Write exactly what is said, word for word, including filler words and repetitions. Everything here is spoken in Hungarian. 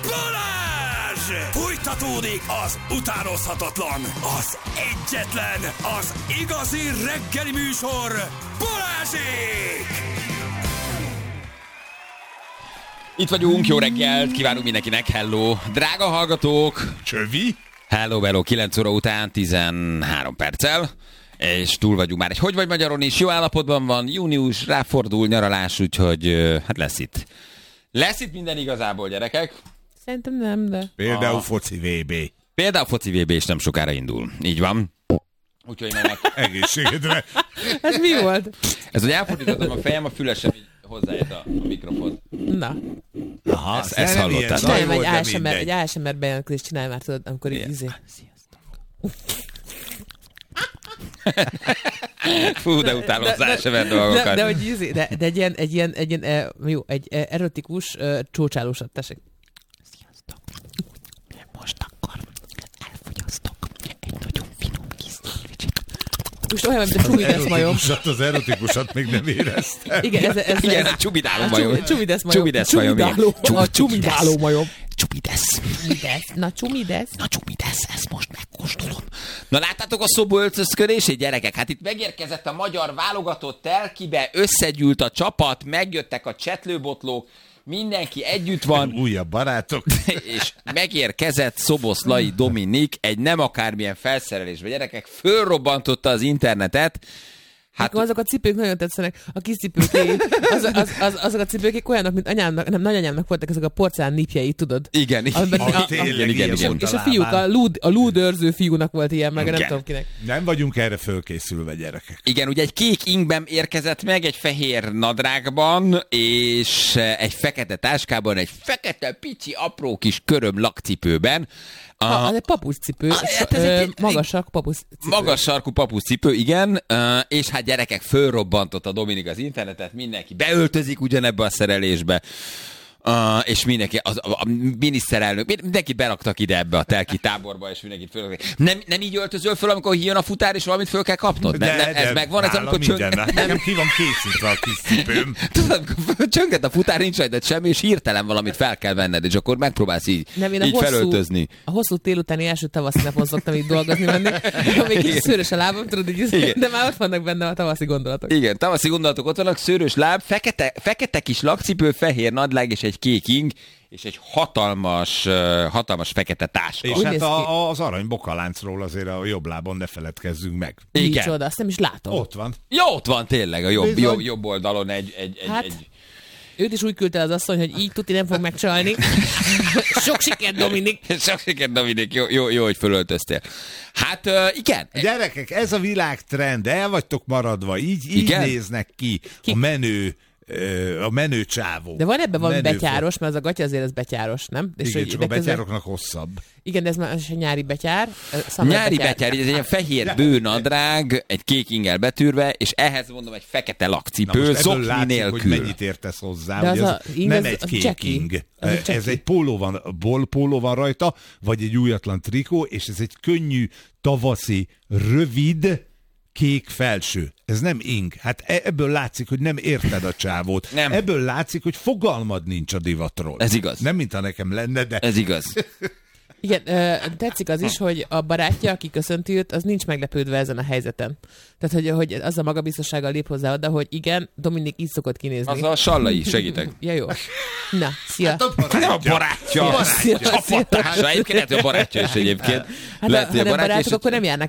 Balázs! Fújtatódik az utánozhatatlan, az egyetlen, az igazi reggeli műsor, Balázsék! Itt vagyunk, jó reggelt, kívánunk mindenkinek, hello, drága hallgatók! Csövi? Hello, hello, kilenc óra után tizenhárom perccel, és túl vagyunk már egy Hogy vagy Magyaron is, jó állapotban van, június, ráfordul, nyaralás, úgyhogy hát lesz itt. Lesz itt minden igazából, gyerekek. Szerintem nem, de... Például foci vé bé. Például foci vé bé is nem sokára indul, így van. Úgyhogy mennek. Egészségedre. Ez mi volt? Ez, hogy elfordítottam a fejem, a fülesem így hozzájött a, a mikrofon. Na. Aha, ezt, ezt hallottad. Csinálj egy á es em er, egy á es em er bejelentkezést csinálj már, tudod, amikor így izé. Fú, de utálom az á es em er dolgokat. De, de, hogy izé, de, de egy ilyen, egy ilyen, egy ilyen, jó, egy erotikus uh, csócsálósat, tessék. Sziasztok. Most akkor elfogyasztok egy nagyon finom kis szévicsit. Most olyan, mint a csubidesz majom. Az erotikusat még nem éreztem. Igen, ez, ez, Igen, ez a csubidáló majom. Csubidesz majom. Csubidesz majom. A csubidáló majom. Csubidesz. Na csumidesz. Na csumidesz, ezt most megkóstolom. Na láttátok a szoböltözködését, gyerekek? Hát itt megérkezett a magyar válogatott telkibe, összegyűlt a csapat, megjöttek a csetlőbotlók, mindenki együtt van. Újabb barátok. És megérkezett Szoboszlai Dominik egy nem akármilyen felszerelésbe. Gyerekek, fölrobbantotta az internetet. Hát akkor azok a cipők nagyon tetszenek, a kis cipőké, az, az, az, azok a cipőkék olyanok, mint anyámnak, nem, nagyanyámnak voltak ezek a porcelán nipjei, tudod? Igen, igen. Amiben, a, a, tényleg, igen, igen, igen. És a fiúk, a, lúd, a lúdőrző fiúnak volt ilyen, meg igen. nem tudom kinek. Nem vagyunk erre fölkészülve, gyerekek. Igen, ugye egy kék ingben érkezett meg, egy fehér nadrágban, és egy fekete táskában, egy fekete, pici, apró kis köröm lakcipőben. A, az egy papucscipő, a, hát ez egy, magas sarkú papucscipő. Magas sarkú papucscipő, igen, és hát gyerekek, fölrobbantott a Dominik az internetet, mindenki beöltözik ugyanebbe a szerelésbe, Uh, és mindenki, az, a, a miniszterelnök, mindenki beraktak ide ebbe a telki táborba, és mindenkit fölraktak. Nem, nem így öltözöl föl, amikor jön a futár, és valamit föl kell kapnod? De, nem, nem, ez de megvan, ez amikor csöng... Nekem ki van készítve a kis cipőm. Tudod, amikor csönget a futár, nincs rajtad semmi, és hirtelen valamit fel kell venned, és akkor megpróbálsz így, nem, így hosszú, felöltözni. A hosszú télutáni első tavaszi napon szoktam így dolgozni menni, még kicsit szőrös a lábam, tudod, így, de már ott vannak benne a tavaszi gondolatok. Igen, tavaszi gondolatok ott vannak, szőrös láb, fekete, fekete kis lakcipő, fehér nadrág és egy kék ing, és egy hatalmas, hatalmas fekete táska. És hát a, az arany bokaláncról azért a jobb lábon ne feledkezzünk meg. Igen. Micsoda, azt nem is látom. Ott van. Jó, ott van tényleg, a jobb, jobb, jobb oldalon egy... egy, egy, hát, egy... őt is úgy küldte az asszony, hogy így tuti nem fog megcsalni. Sok sikert, Dominik! Sok sikert, Dominik, jó, jó, jó hogy fölöltöztél. Hát uh, igen. Gyerekek, ez a világtrend, el vagytok maradva, így, így néznek ki, ki a menő a menő csávó. De van ebben valami betyáros, mert az a gatya azért az betyáros, nem? És igen, csak a betyároknak hosszabb. Igen, de ez már egy nyári betyár. Nyári betyár, betyár ez egy ilyen fehér bőnadrág, egy kék ingel betűrve, és ehhez mondom egy fekete lakcipő, zokni látszik, nélkül. Hogy mennyit értesz hozzá, de hogy az az a ing, nem az, egy az kék Jackie. ing. Az ez egy póló van, bol póló van rajta, vagy egy újatlan trikó, és ez egy könnyű, tavaszi, rövid, kék felső. Ez nem ing. Hát ebből látszik, hogy nem érted a csávót. Nem. Ebből látszik, hogy fogalmad nincs a divatról. Ez igaz. Nem, mintha nekem lenne, de... Ez igaz. Igen, tetszik az is, hogy a barátja, aki köszönti őt, az nincs meglepődve ezen a helyzeten. Tehát, hogy, hogy az a magabiztossággal lép hozzá oda, hogy igen, Dominik így szokott kinézni. Az a Sallai, segítek. Ja, jó. Na, szia. Hát a barátja. Nem a barátja. Szia, szia, Csapattársa. Egyébként lehet, hogy a barátja is egyébként. Hát lehet, ha nem barátok, is, akkor nem járnak